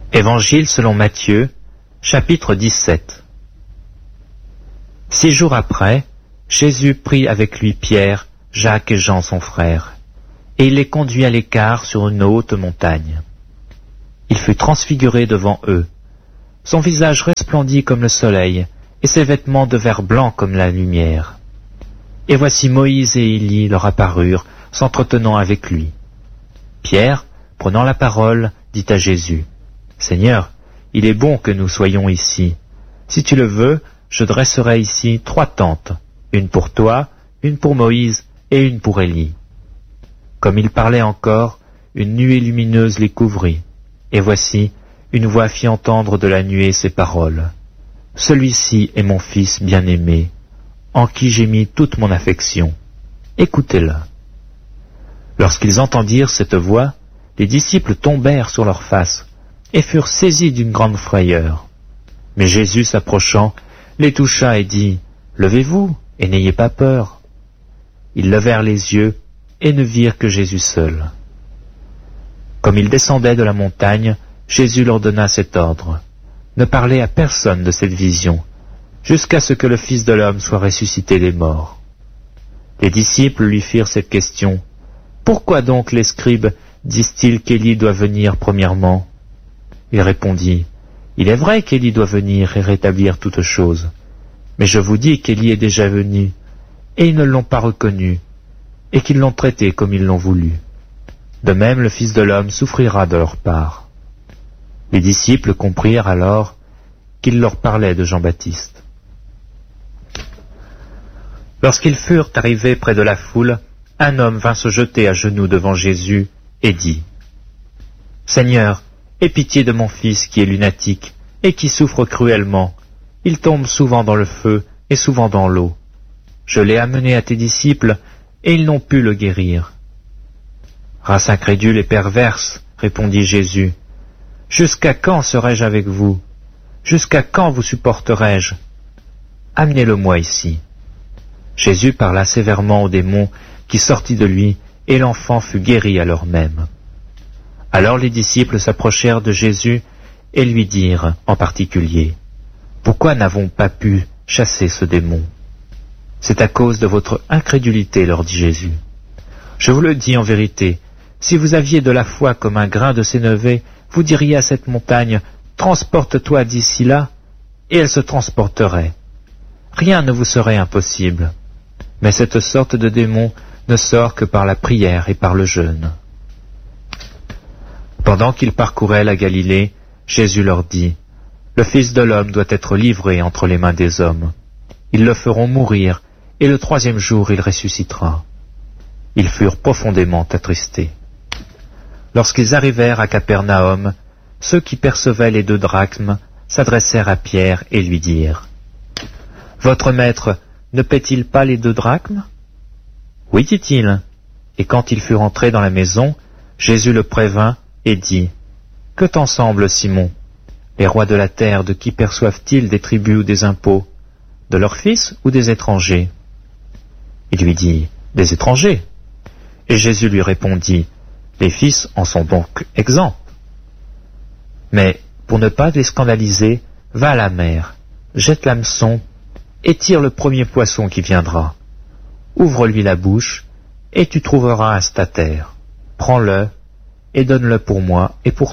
Évangile selon Matthieu, chapitre 17. 6 jours après, Jésus prit avec lui Pierre, Jacques et Jean son frère, et il les conduit à l'écart sur une haute montagne. Il fut transfiguré devant eux. Son visage resplendit comme le soleil, et ses vêtements devinrent blancs comme la lumière. Et voici Moïse et Élie leur apparurent, s'entretenant avec lui. Pierre, prenant la parole, dit à Jésus, « Seigneur, il est bon que nous soyons ici. Si tu le veux, je dresserai ici 3 tentes, une pour toi, une pour Moïse et une pour Élie. » Comme il parlait encore, une nuée lumineuse les couvrit, et voici, une voix fit entendre de la nuée ces paroles. « Celui-ci est mon Fils bien-aimé, en qui j'ai mis toute mon affection. Écoutez-le. » Lorsqu'ils entendirent cette voix, les disciples tombèrent sur leurs faces et furent saisis d'une grande frayeur. Mais Jésus, s'approchant, les toucha et dit, « Levez-vous et n'ayez pas peur. » Ils levèrent les yeux et ne virent que Jésus seul. Comme ils descendaient de la montagne, Jésus leur donna cet ordre, « Ne parlez à personne de cette vision, jusqu'à ce que le Fils de l'homme soit ressuscité des morts. » Les disciples lui firent cette question, « Pourquoi donc les scribes disent-ils qu'Élie doit venir premièrement ?» Il répondit, « Il est vrai qu'Élie doit venir et rétablir toutes choses. Mais je vous dis qu'Élie est déjà venu, et ils ne l'ont pas reconnu, et qu'ils l'ont traité comme ils l'ont voulu. De même, le Fils de l'homme souffrira de leur part. » Les disciples comprirent alors qu'il leur parlait de Jean-Baptiste. Lorsqu'ils furent arrivés près de la foule, un homme vint se jeter à genoux devant Jésus et dit, « Seigneur, aie pitié de mon fils qui est lunatique et qui souffre cruellement. Il tombe souvent dans le feu et souvent dans l'eau. Je l'ai amené à tes disciples et ils n'ont pu le guérir. » « Race incrédule et perverse, répondit Jésus, « jusqu'à quand serai-je avec vous? Jusqu'à quand vous supporterai-je? Amenez-le-moi ici. » Jésus parla sévèrement au démon qui sortit de lui, et l'enfant fut guéri à l'heure même. Alors les disciples s'approchèrent de Jésus et lui dirent en particulier, « Pourquoi n'avons pas pu chasser ce démon? » « C'est à cause de votre incrédulité, leur dit Jésus. Je vous le dis en vérité, si vous aviez de la foi comme un grain de sénévé, vous diriez à cette montagne, « Transporte-toi d'ici là », et elle se transporterait. Rien ne vous serait impossible. Mais cette sorte de démon ne sort que par la prière et par le jeûne. » Pendant qu'ils parcouraient la Galilée, Jésus leur dit, « Le Fils de l'homme doit être livré entre les mains des hommes. Ils le feront mourir, et le 3e jour il ressuscitera. » Ils furent profondément attristés. Lorsqu'ils arrivèrent à Capernaum, ceux qui percevaient les 2 drachmes s'adressèrent à Pierre et lui dirent, « Votre maître ne paie-t-il pas les 2 drachmes ?» « Oui, dit-il. » Et quand il fut rentré dans la maison, Jésus le prévint et dit, « Que t'en semble, Simon? Les rois de la terre, de qui perçoivent-ils des tributs ou des impôts? De leurs fils ou des étrangers? » Il lui dit, « Des étrangers. » Et Jésus lui répondit, « Les fils en sont donc exempts. Mais, pour ne pas les scandaliser, va à la mer, jette l'hameçon, et tire le premier poisson qui viendra. Ouvre-lui la bouche, et tu trouveras un statère. Prends-le, et donne-le pour moi et pour toi. »